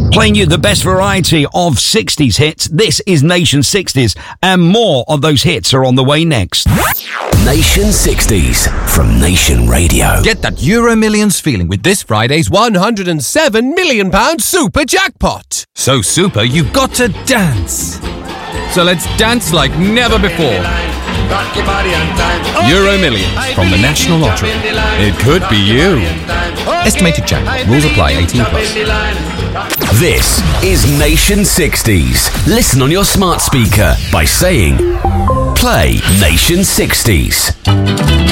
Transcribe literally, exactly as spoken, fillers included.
Playing you the best variety of sixties hits. This is Nation sixties, and more of those hits are on the way next. Nation sixties from Nation Radio. Get that Euro Millions feeling with this Friday's one hundred seven million pounds super jackpot. So super, you've got to dance. So let's dance like never before. Euro Millions from the National Lottery. It could be you. Estimated jackpot. Rules apply. eighteen plus. This is Nation sixties. Listen on your smart speaker by saying, play Nation sixties.